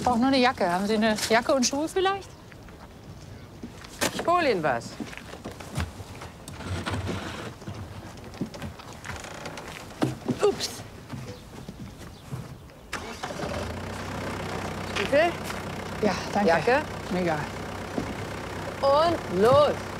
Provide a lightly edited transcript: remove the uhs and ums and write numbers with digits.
brauche nur eine Jacke. Haben Sie eine Jacke und Schuhe vielleicht? Ich hol Ihnen was. Ups. Stiefel, Ja, danke. Jacke Mega. und los.